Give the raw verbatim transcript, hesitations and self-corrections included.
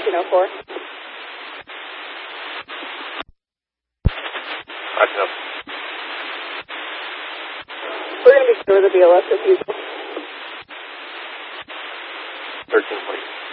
thirteen oh four. Roger up. We're going to be sure of the B L S as usual. thirteen twenty.